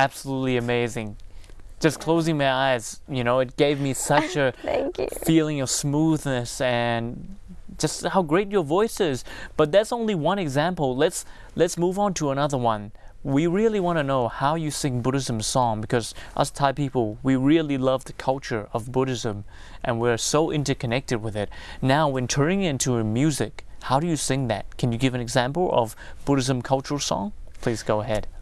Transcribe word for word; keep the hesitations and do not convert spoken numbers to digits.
absolutely amazing. Just closing my eyes, you know, it gave me such a Thank you. feeling of smoothness and just how great your voice is. But that's only one example. Let's let's move on to another one. We really want to know how you sing Buddhism song, because us Thai people, we really love the culture of Buddhism and we're so interconnected with it. Now, when turning it into a music, how do you sing that? Can you give an example of Buddhism cultural song? Please go ahead.